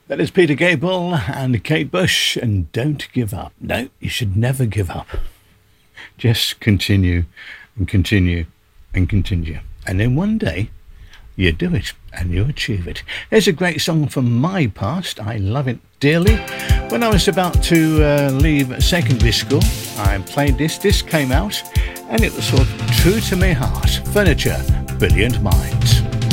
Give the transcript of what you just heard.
That is Peter Gabriel and Kate Bush, and Don't Give Up. No, you should never give up. Just continue and continue and continue. And then one day, you do it and you achieve it. Here's a great song from my past. I love it dearly. When I was about to leave secondary school, I played this. This came out, and it was sort of true to my heart. Furniture, Brilliant Minds.